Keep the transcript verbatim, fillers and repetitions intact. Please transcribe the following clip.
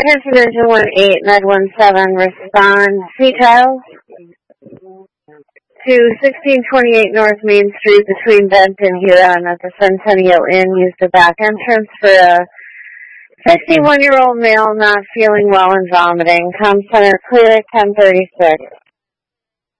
Attention Engine one eight, Med one seven, respond. Sea Tiles to sixteen twenty-eight North Main Street between Bent and Huron at the Centennial Inn. Used the back entrance for a fifty-one-year-old male not feeling well and vomiting. Com Center clear at ten thirty-six.